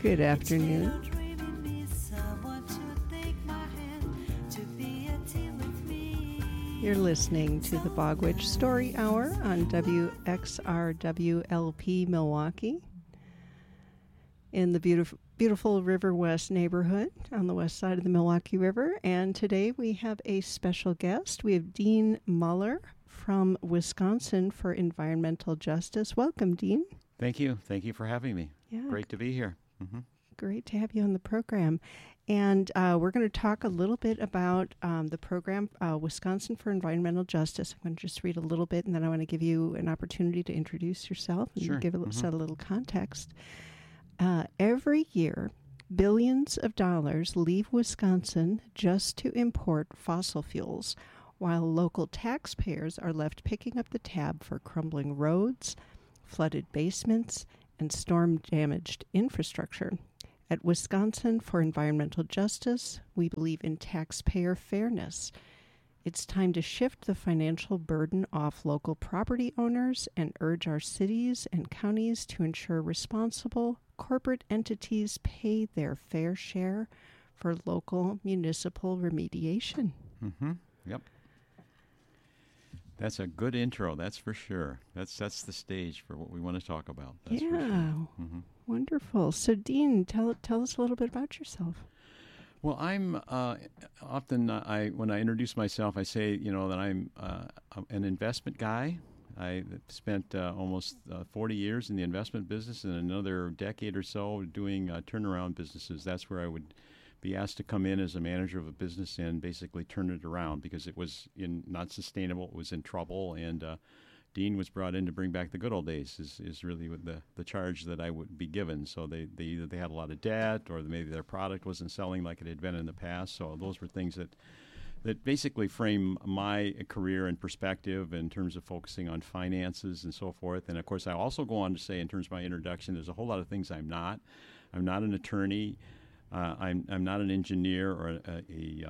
Good afternoon. You're listening to the Bog Witch Story Hour on WXRWLP Milwaukee in the beautiful River West neighborhood on the west side of the Milwaukee River. And today we have a special guest. We have Dean Muller from Wisconsin for Environmental Justice. Welcome, Dean. Thank you. Thank you for having me. Yeah. Great to be here. Mm-hmm. Great to have you on the program. And we're going to talk a little bit about the program, Wisconsin for Environmental Justice. I'm going to just read a little bit, and then I want to give you an opportunity to introduce yourself and Sure. set a little context. Every year, billions of dollars leave Wisconsin just to import fossil fuels, while local taxpayers are left picking up the tab for crumbling roads, flooded basements, and storm-damaged infrastructure. At Wisconsin for Environmental Justice, we believe in taxpayer fairness. It's time to shift the financial burden off local property owners and urge our cities and counties to ensure responsible corporate entities pay their fair share for local municipal remediation. Mm-hmm. Yep. That's a good intro, that's for sure. That sets the stage for what we want to talk about. That's for sure. Mm-hmm. Wonderful. So, Dean, tell us a little bit about yourself. Well, I'm often, when I introduce myself, I say, that I'm an investment guy. I spent almost 40 years in the investment business and another decade or so doing turnaround businesses. That's where I would be asked to come in as a manager of a business and basically turn it around because it was not sustainable, it was in trouble, and Dean was brought in to bring back the good old days is really the charge that I would be given. So they either they had a lot of debt or maybe their product wasn't selling like it had been in the past. So those were things that basically frame my career and perspective in terms of focusing on finances and so forth. And of course, I also go on to say in terms of my introduction, there's a whole lot of things I'm not. I'm not an attorney. I'm not an engineer or a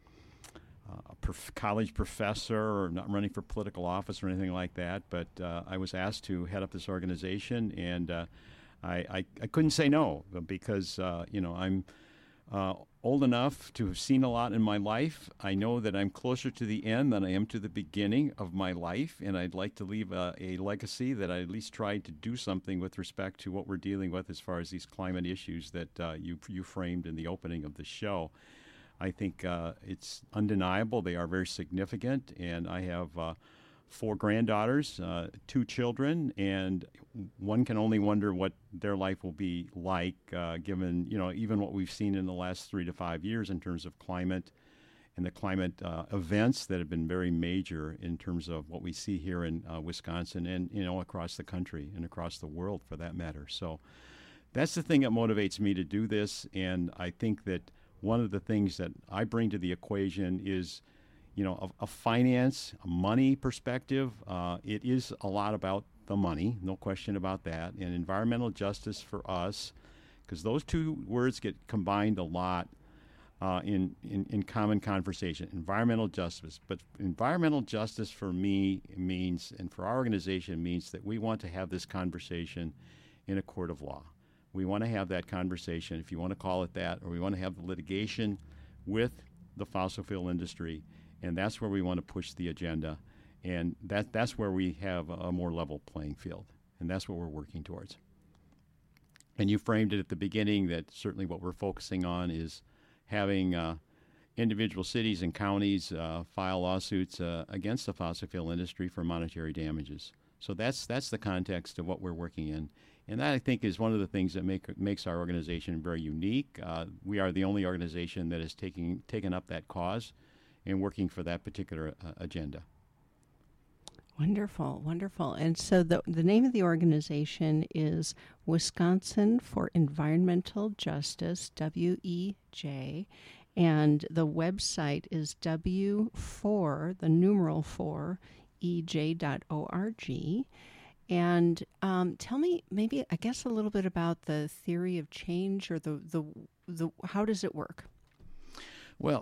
college professor, or not running for political office or anything like that. But I was asked to head up this organization, and I couldn't say no because I'm old enough to have seen a lot in my life. I know that I'm closer to the end than I am to the beginning of my life, and I'd like to leave a legacy that I at least tried to do something with respect to what we're dealing with as far as these climate issues that you framed in the opening of the show. I think it's undeniable. They are very significant, and I have 4 granddaughters, 2 children, and one can only wonder what their life will be like given, even what we've seen in the last 3 to 5 years in terms of climate and the climate events that have been very major in terms of what we see here in Wisconsin and, across the country and across the world for that matter. So that's the thing that motivates me to do this, and I think that one of the things that I bring to the equation is, a finance, a money perspective. It is a lot about the money, no question about that. And environmental justice for us, because those two words get combined a lot in common conversation, environmental justice. But environmental justice for me means, and for our organization means, that we want to have this conversation in a court of law. We want to have that conversation, if you want to call it that, or we want to have the litigation with the fossil fuel industry, and that's where we want to push the agenda, and that's where we have a more level playing field, and that's what we're working towards. And you framed it at the beginning that certainly what we're focusing on is having individual cities and counties file lawsuits against the fossil fuel industry for monetary damages. So that's the context of what we're working in. And that, I think, is one of the things that makes our organization very unique. We are the only organization that has taken up that cause and working for that particular agenda. Wonderful, wonderful. And so the name of the organization is Wisconsin for Environmental Justice, WEJ, and the website is W4, the numeral 4, ej.org. And tell me, maybe, I guess, a little bit about the theory of change, or the how does it work? Well,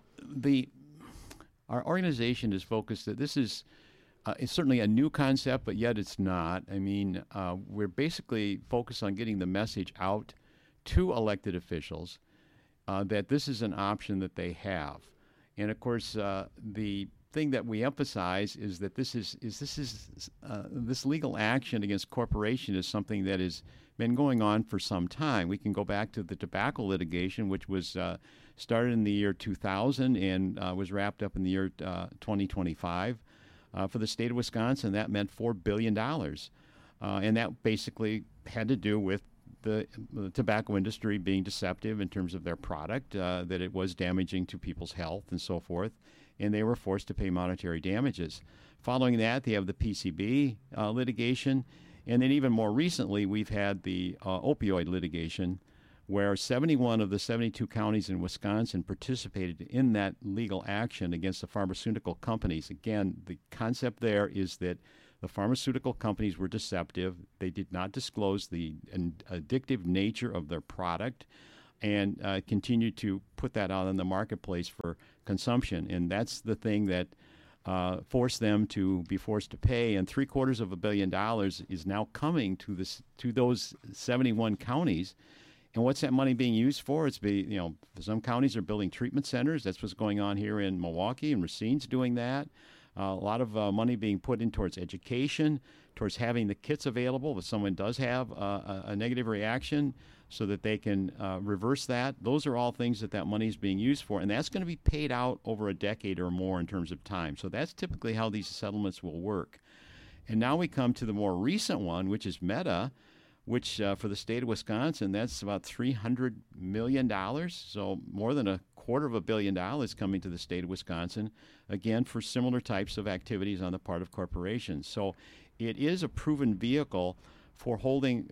our organization is focused that this is it's certainly a new concept, but yet it's not. I mean, we're basically focused on getting the message out to elected officials that this is an option that they have. And of course, the thing that we emphasize is that this legal action against corporation is something that has been going on for some time. We can go back to the tobacco litigation, which was started in the year 2000 and was wrapped up in the year 2025. For the state of Wisconsin, that meant $4 billion. And that basically had to do with the tobacco industry being deceptive in terms of their product, that it was damaging to people's health and so forth, and they were forced to pay monetary damages. Following that, they have the PCB litigation, and then even more recently, we've had the opioid litigation, where 71 of the 72 counties in Wisconsin participated in that legal action against the pharmaceutical companies. Again, the concept there is that the pharmaceutical companies were deceptive. They did not disclose the addictive nature of their product and continued to put that out in the marketplace for consumption. And that's the thing that forced them to be forced to pay. And $750 million is now coming to those 71 counties. And what's that money being used for? Some counties are building treatment centers. That's what's going on here in Milwaukee, and Racine's doing that. A lot of money being put in towards education, towards having the kits available if someone does have a negative reaction so that they can reverse that. Those are all things that money is being used for, and that's going to be paid out over a decade or more in terms of time. So that's typically how these settlements will work. And now we come to the more recent one, which is Meta, which for the state of Wisconsin, that's about $300 million. So more than $250 million coming to the state of Wisconsin, again, for similar types of activities on the part of corporations. So it is a proven vehicle for holding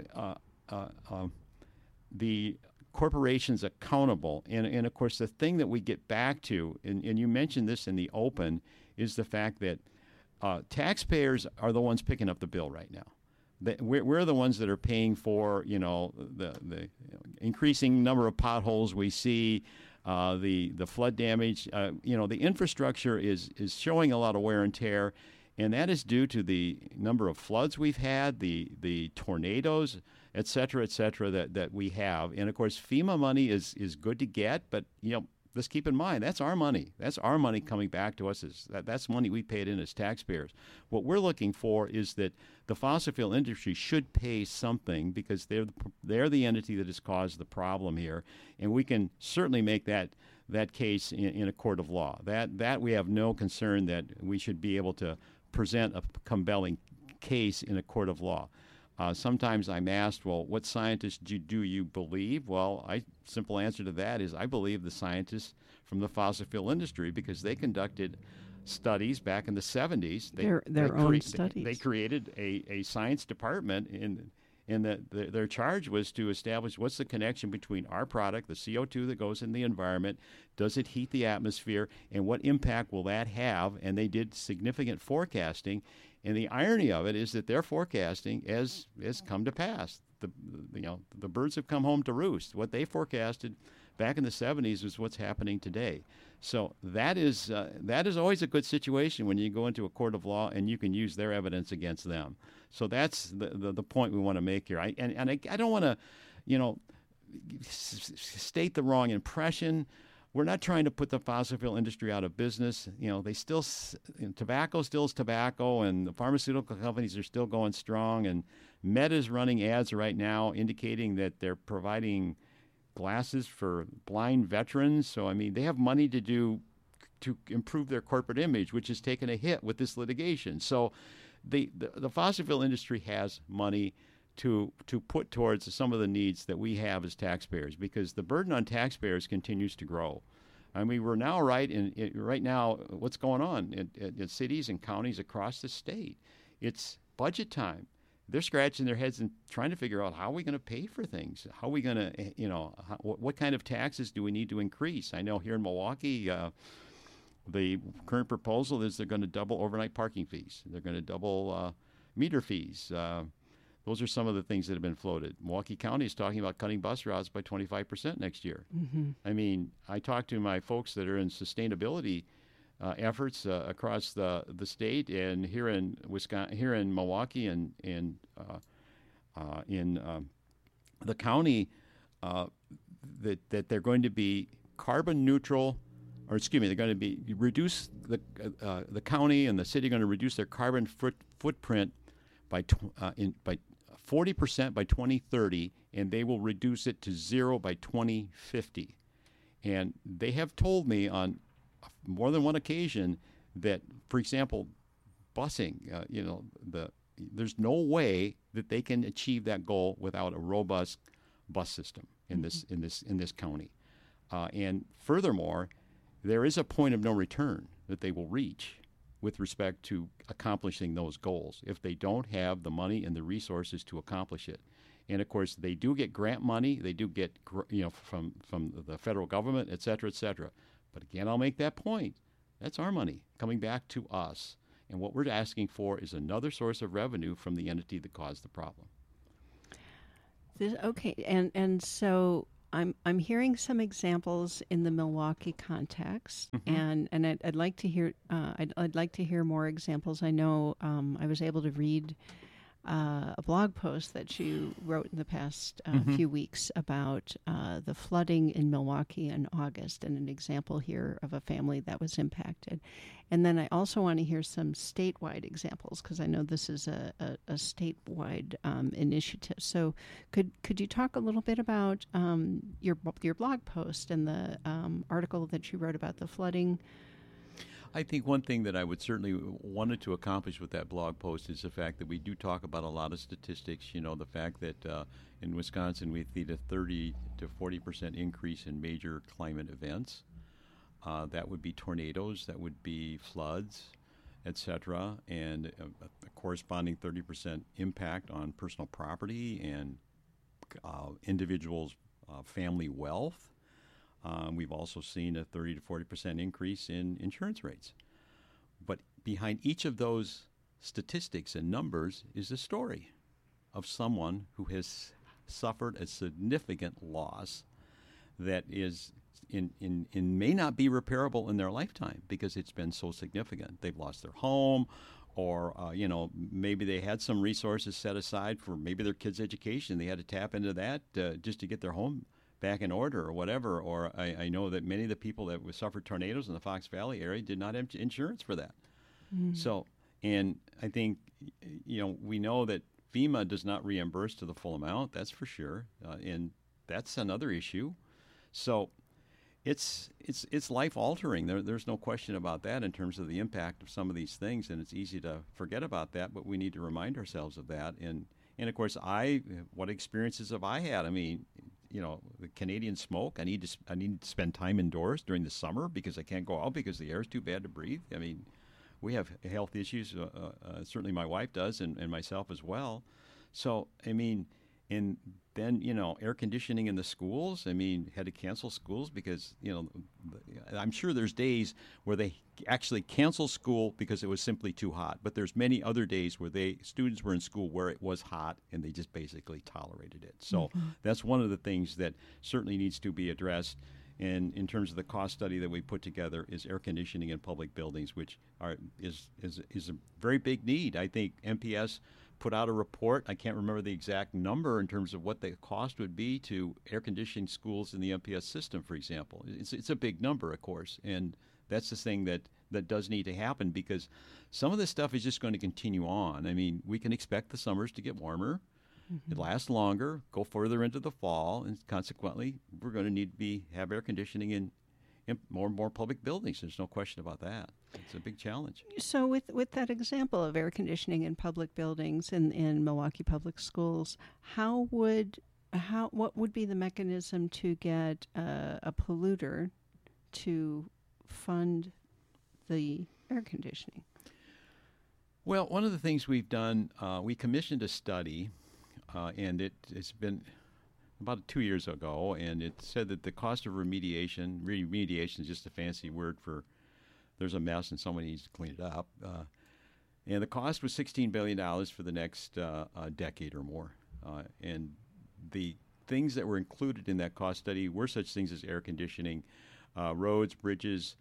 the corporations accountable. And of course, the thing that we get back to, and you mentioned this in the open, is the fact that taxpayers are the ones picking up the bill right now. We're the ones that are paying for, the increasing number of potholes we see, the flood damage. The infrastructure is showing a lot of wear and tear, and that is due to the number of floods we've had, the tornadoes, et cetera, that we have. And of course, FEMA money is good to get, but let's keep in mind, that's our money. That's our money coming back to us. That's money we paid in as taxpayers. What we're looking for is that the fossil fuel industry should pay something because they're the entity that has caused the problem here, and we can certainly make that case in a court of law. That we have no concern that we should be able to present a compelling case in a court of law. Sometimes I'm asked, well, what scientists do you believe? Well, simple answer to that is I believe the scientists from the fossil fuel industry because they conducted studies back in the 70s. Their own studies. They created a science department, and their charge was to establish what's the connection between our product, the CO2 that goes in the environment, does it heat the atmosphere, and what impact will that have? And they did significant forecasting. And the irony of it is that their forecasting has come to pass. The birds have come home to roost. What they forecasted back in the 70s is what's happening today. So that is always a good situation when you go into a court of law and you can use their evidence against them. So that's the point we want to make here. I don't want to, state the wrong impression. We're not trying to put the fossil fuel industry out of business. Tobacco still is tobacco, and the pharmaceutical companies are still going strong. And Meta is running ads right now indicating that they're providing glasses for blind veterans. So, they have money to improve their corporate image, which has taken a hit with this litigation. So the fossil fuel industry has money to put towards some of the needs that we have as taxpayers, because the burden on taxpayers continues to grow. We're now right now, what's going on in cities and counties across the state? It's budget time. They're scratching their heads and trying to figure out how are we going to pay for things? How are we going to, what kind of taxes do we need to increase? I know here in Milwaukee, the current proposal is they're going to double overnight parking fees. They're going to double meter fees. Those are some of the things that have been floated. Milwaukee County is talking about cutting bus routes by 25% next year. Mm-hmm. I talk to my folks that are in sustainability efforts across the state, and here in Wisconsin, here in Milwaukee, and in the county. uh, that they're going to be carbon neutral, or excuse me, they're going to be reduce the county and the city are going to reduce their carbon footprint by 40% by 2030, and they will reduce it to zero by 2050. And they have told me on more than one occasion that, for example, busing, there's no way that they can achieve that goal without a robust bus system in this county. And furthermore, there is a point of no return that they will reach with respect to accomplishing those goals if they don't have the money and the resources to accomplish it. And of course, they do get grant money. They do get, from the federal government, et cetera, et cetera. But again, I'll make that point. That's our money coming back to us. And what we're asking for is another source of revenue from the entity that caused the problem. Okay, and so I'm hearing some examples in the Milwaukee context, and I'd like to hear I'd like to hear more examples. I know I was able to read a blog post that you wrote in the past few weeks about the flooding in Milwaukee in August, and an example here of a family that was impacted. And then I also want to hear some statewide examples, because I know this is a statewide initiative. So could you talk a little bit about your blog post and the article that you wrote about the flooding? I think one thing that I would certainly wanted to accomplish with that blog post is the fact that we do talk about a lot of statistics. The fact that in Wisconsin we see a 30 to 40% increase in major climate events. That would be tornadoes, that would be floods, etc., and a corresponding 30% impact on personal property and individuals' family wealth. We've also seen a 30 to 40% increase in insurance rates. But behind each of those statistics and numbers is a story of someone who has suffered a significant loss that is may not be repairable in their lifetime because it's been so significant. They've lost their home, or maybe they had some resources set aside for maybe their kids' education. They had to tap into that just to get their home back in order or whatever. Or I know that many of the people that suffered tornadoes in the Fox Valley area did not have insurance for that. So, and I think, we know that FEMA does not reimburse to the full amount, that's for sure. And that's another issue. So it's life altering. There's no question about that in terms of the impact of some of these things. And it's easy to forget about that, but we need to remind ourselves of that. And of course, what experiences have I had? I mean, the Canadian smoke. I need to spend time indoors during the summer because I can't go out because the air is too bad to breathe. I mean, we have health issues. Certainly, my wife does, and myself as well. So, I mean, and then air conditioning in the schools. I mean, had to cancel schools because I'm sure there's days where they actually cancel school because it was simply too hot. But there's many other days where students were in school where it was hot and they just basically tolerated it. So that's one of the things that certainly needs to be addressed. And in terms of the cost study that we put together is air conditioning in public buildings, which is a very big need. I think MPS put out a report. I can't remember the exact number in terms of what the cost would be to air conditioning schools in the MPS system, for example. It's a big number, of course, and that's the thing that does need to happen because some of this stuff is just going to continue on. I mean, we can expect the summers to get warmer, it lasts longer, go further into the fall, and consequently, we're going to need to have air conditioning in more and more public buildings. There's no question about that. It's a big challenge. So with that example of air conditioning in public buildings in Milwaukee Public Schools, what would be the mechanism to get a polluter to fund the air conditioning? Well, one of the things we've done, we commissioned a study, and it's been about 2 years ago, and it said that the cost of remediation is just a fancy word for there's a mess and someone needs to clean it up. And the cost was $16 billion for the next decade or more. And the things that were included in that cost study were such things as air conditioning, roads, bridges.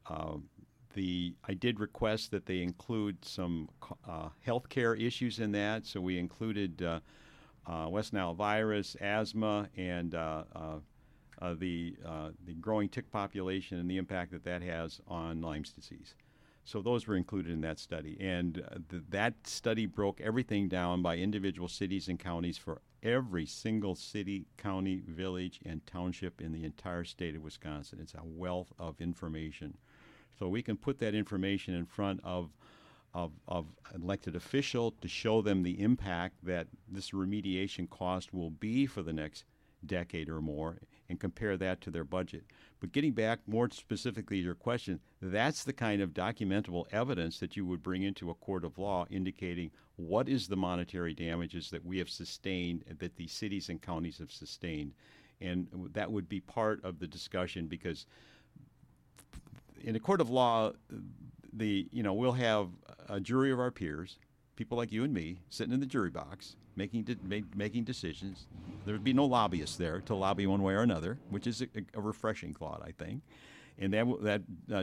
I did request that they include some healthcare issues in that, so we included West Nile virus, asthma, and the growing tick population and the impact that that has on Lyme's disease. So those were included in that study. And that study broke everything down by individual cities and counties for every single city, county, village, and township in the entire state of Wisconsin. It's a wealth of information. So we can put that information in front of elected official to show them the impact that this remediation cost will be for the next decade or more and compare that to their budget. But getting back more specifically to your question, that's the kind of documentable evidence that you would bring into a court of law indicating what is the monetary damages that we have sustained, that the cities and counties have sustained. And that would be part of the discussion, because in a court of law, we'll have a jury of our peers, people like you and me, sitting in the jury box, making decisions. There would be no lobbyists there to lobby one way or another, which is a refreshing thought, I think. And that